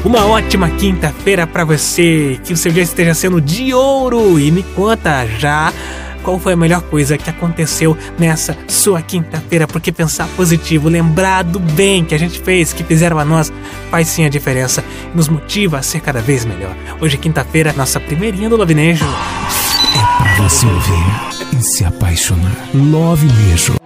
Uma ótima quinta-feira pra você, que o seu dia esteja sendo de ouro. E me conta já qual foi a melhor coisa que aconteceu nessa sua quinta-feira, porque pensar positivo, lembrar do bem que a gente fez, que fizeram a nós, faz sim a diferença e nos motiva a ser cada vez melhor. Hoje é quinta-feira, nossa primeirinha do Love Nation. É pra você ouvir e se apaixonar. Love Nation.